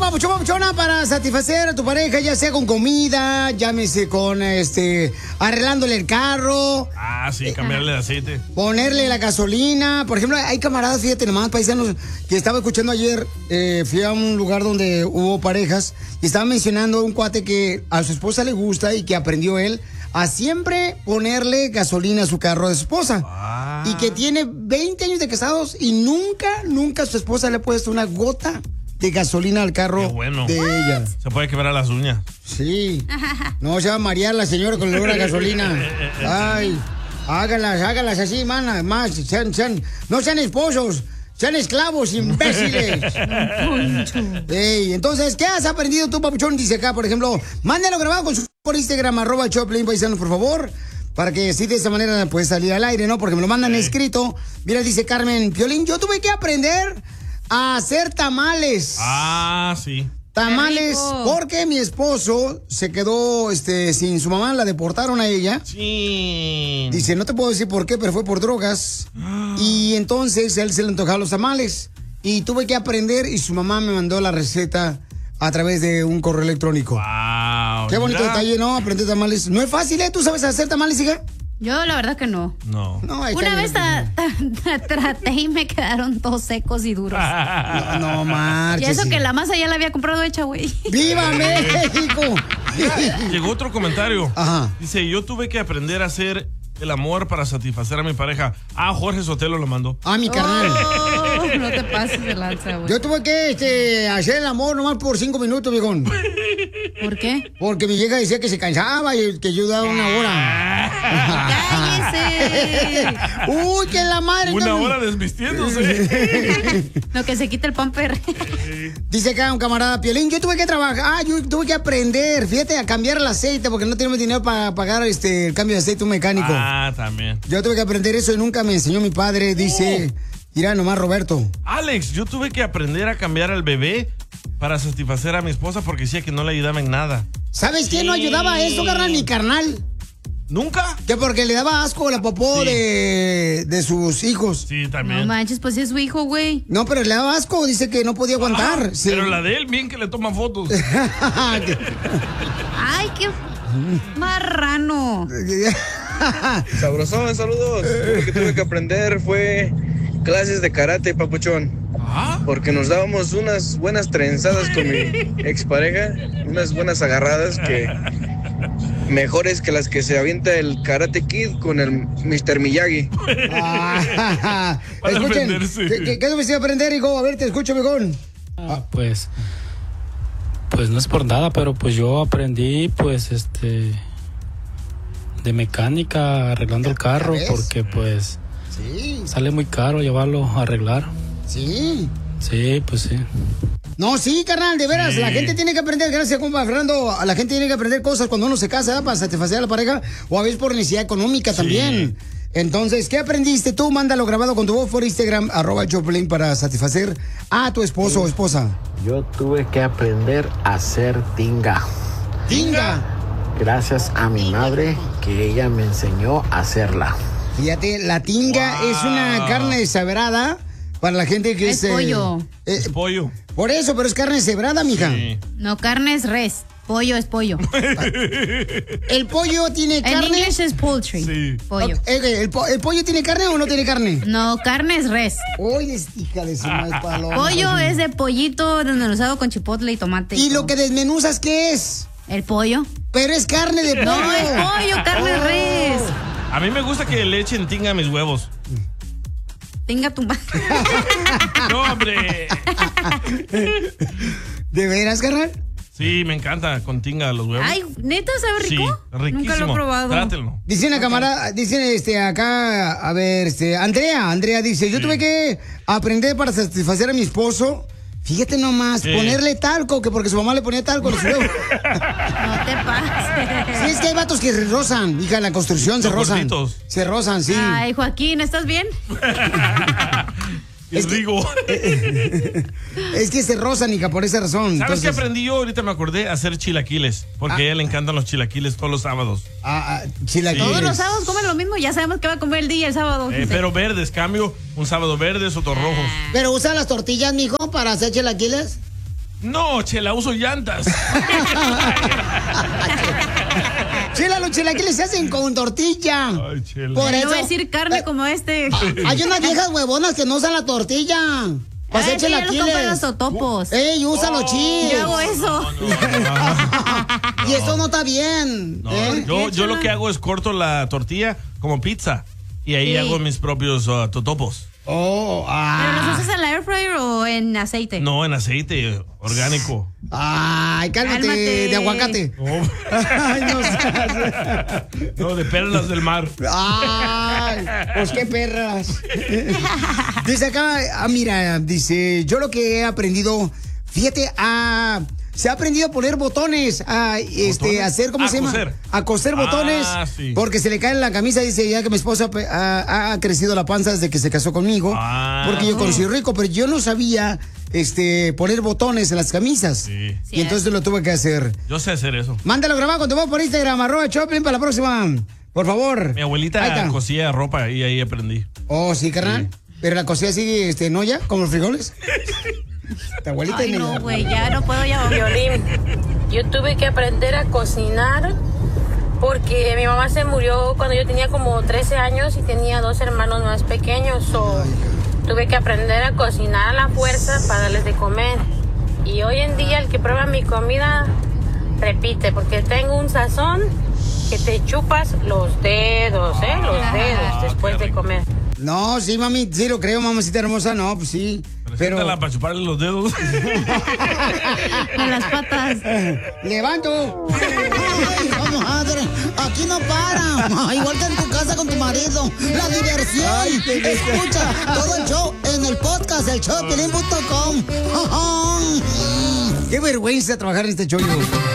papuchona, para satisfacer a tu pareja, ya sea con comida, llámese con arreglándole el carro. Ah, sí, cambiarle el aceite. Ponerle la gasolina. Por ejemplo, hay camaradas, fíjate nomás, paisanos, que estaba escuchando ayer, fui a un lugar donde hubo parejas y estaban mencionando un cuate que a su esposa le gusta y que aprendió él a siempre ponerle gasolina a su carro de su esposa. Y que tiene 20 años de casados y nunca su esposa le ha puesto una gota de gasolina al carro de ella. Se puede quebrar las uñas. Sí. No se va a marear la señora con el olor a gasolina. Ay, hágalas así, mana. Más, no sean esposos. Sean esclavos, imbéciles. Hey, entonces, ¿qué has aprendido tú, papuchón? Dice acá, por ejemplo, mándalo grabado por Instagram, @Choplin Paisano, por favor. Para que así de esa manera puedes salir al aire, ¿no? Porque me lo mandan escrito. Mira, dice Carmen Piolín, yo tuve que aprender a hacer tamales. Ah, sí. Tamales, porque mi esposo se quedó sin su mamá, la deportaron a ella. Sí. Dice, no te puedo decir por qué, pero fue por drogas. Y entonces él se le antojaban los tamales. Y tuve que aprender y su mamá me mandó la receta a través de un correo electrónico. Wow. Qué bonito detalle, ¿no? Aprender tamales. No es fácil, ¿eh? ¿Tú sabes hacer tamales, hija? Yo la verdad que no. No. Una vez traté y me quedaron todos secos y duros. No marches. Y eso que la masa ya la había comprado hecha, güey. ¡Viva México! Llegó otro comentario. Ajá. Dice, yo tuve que aprender a hacer el amor para satisfacer a mi pareja. Ah, Jorge Sotelo lo mandó. Ah, mi carnal. No te pases de lanza, güey. Yo tuve que hacer el amor nomás por 5 minutos, viejón. ¿Por qué? Porque mi vieja decía que se cansaba y que yo daba 1 hora. ¡Cállese! ¡Uy, que la madre! 1 hora desvistiéndose. Lo que se quita el pamper. Dice acá un camarada, Piolín, yo tuve que trabajar, yo tuve que aprender, fíjate, a cambiar el aceite porque no tenemos dinero para pagar el cambio de aceite a un mecánico. Ah, también. Yo tuve que aprender eso y nunca me enseñó mi padre, dice, mira nomás Roberto. Alex, yo tuve que aprender a cambiar al bebé para satisfacer a mi esposa porque decía que no le ayudaba en nada. ¿Sabes quién no ayudaba a eso, carnal? Mi carnal. ¿Nunca? Que porque le daba asco la popó de sus hijos. Sí, también. No manches, pues es su hijo, güey. No, pero le daba asco, dice que no podía aguantar. Sí. Pero la de él, bien que le toma fotos. Ay, qué marrano. Sabrosón, saludos. Lo que tuve que aprender fue clases de karate, papuchón. Porque nos dábamos unas buenas trenzadas con mi expareja, unas buenas agarradas que mejores que las que se avienta el Karate Kid con el Mr. Miyagi. Escuchen, ¿qué tuviste que aprender, hijo? A ver, te escucho, mejor. Pues no es por nada, pero pues yo aprendí, pues, de mecánica arreglando el carro, porque pues sale muy caro llevarlo a arreglar. Sí. Sí, pues sí. No, sí, carnal, de veras, la gente tiene que aprender, gracias, compa Fernando, la gente tiene que aprender cosas cuando uno se casa, ¿eh? Para satisfacer a la pareja, o a veces por necesidad económica también. Entonces, ¿qué aprendiste tú? Mándalo grabado con tu voz por Instagram, @Choplin, para satisfacer a tu esposo o esposa. Yo tuve que aprender a hacer tinga. ¿Tinga? Gracias a mi madre, que ella me enseñó a hacerla. Fíjate, la tinga es una carne deshebrada para la gente que es... pollo. Es pollo. Por eso, pero es carne deshebrada, mija. Sí. No, carne es res. Pollo es pollo. ¿El pollo tiene carne? En inglés es poultry. Sí. Pollo. ¿El pollo tiene carne o no tiene carne? No, carne es res. Oye, hija de su madre paloma. Pollo es de pollito desmenuzado con chipotle y tomate. ¿Y lo que desmenuzas qué es? El pollo. Pero es carne de pollo. No, es pollo, carne res. A mí me gusta que le echen tinga a mis huevos. Tinga tu madre. No, hombre. ¿De veras, carnal? Sí, me encanta con tinga los huevos. Ay, ¿neta sabe rico? Sí, riquísimo. Nunca lo he probado. Trátelo. Dice una camarada, dice acá, a ver, Andrea dice, yo tuve que aprender para satisfacer a mi esposo. Fíjate nomás, ponerle talco, que porque su mamá le ponía talco a los huevos. No te pases. Sí, es que hay vatos que se rozan, hija, en la construcción se rozan. Gorditos. Se rozan, sí. Ay, Joaquín, ¿estás bien? Es digo. Es que se rozan, hija, por esa razón. ¿Sabes qué aprendí yo? Ahorita me acordé a hacer chilaquiles. Porque a ella le encantan los chilaquiles todos los sábados. Chilaquiles. Todos los sábados comen lo mismo, ya sabemos que va a comer el día el sábado. Pero verdes, cambio, un sábado verdes, otro rojos. ¿Pero usa las tortillas, mijo, para hacer chilaquiles? No, Chela, uso llantas. Chela, los chilaquiles se hacen con tortilla. Ay, Chela. Por No eso. voy a decir carne como este. Hay unas viejas huevonas que no usan la tortilla. Para hacer Sí, yo los compro en los chilaquiles. totopos. ¡Ey, usa los chiles! Yo hago eso. Y eso no está bien. No, ¿eh? yo lo que hago es corto la tortilla como pizza. Y ahí Sí. hago mis propios totopos. Oh, ¿Pero los usas en la air fryer o en aceite? No, en aceite orgánico. Ay, cálmate, Cálmate. de aguacate. No, Ay, no seas- no, de perlas del mar. Ay, pues qué perras. Dice acá, mira, dice, yo lo que he aprendido, fíjate, se ha aprendido a poner botones, a hacer, ¿cómo A se llama? coser. A coser botones, Sí. porque se le cae en la camisa, dice, ya que mi esposa ha crecido la panza desde que se casó conmigo, porque yo conocí rico, pero yo no sabía, poner botones en las camisas. Sí. Y entonces lo tuve que hacer. Yo sé hacer eso. Mándalo grabado con tu voz por Instagram, @Choplin para la próxima. Por favor. Mi Ahí abuelita está. cosía ropa y ahí aprendí. Oh, sí, carnal. Pero la cosía así, ¿no ya? ¿Como los frijoles? Tu abuelita Ay, ni no, la- güey, ya no puedo ya. Violín, yo tuve que aprender a cocinar porque mi mamá se murió cuando yo tenía como 13 años y tenía 2 hermanos más pequeños. Tuve que aprender a cocinar a la fuerza para darles de comer. Y hoy en día el que prueba mi comida repite porque tengo un sazón que te chupas los dedos, los dedos después de comer. No, sí, mami, sí lo creo, mamacita hermosa, no, pues sí. Pero Preséntala para chuparle los dedos. Con las patas. ¡Levanto! Ay, comadre, aquí no para. Igual que en tu casa con tu marido. La diversión. Escucha todo el show en el podcast, el showpelín.com. ¡Qué vergüenza trabajar en este show!